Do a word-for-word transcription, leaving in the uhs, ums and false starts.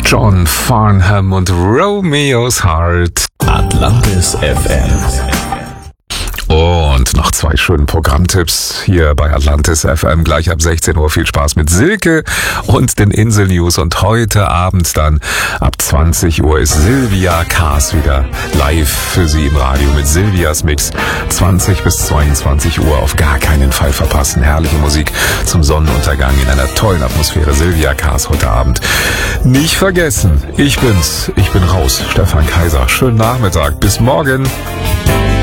John Farnham und Romeo's Heart. Atlantis F M. Und noch zwei schönen Programmtipps hier bei Atlantis F M. Gleich ab sechzehn Uhr viel Spaß mit Silke und den Insel-News. Und heute Abend dann ab zwanzig Uhr ist Silvia Kaas wieder live für Sie im Radio mit Silvias Mix. zwanzig bis zweiundzwanzig Uhr auf gar keinen Fall verpassen. Herrliche Musik zum Sonnenuntergang in einer tollen Atmosphäre. Silvia Kaas heute Abend. Nicht vergessen, ich bin's. Ich bin raus. Stefan Kaiser. Schönen Nachmittag. Bis morgen.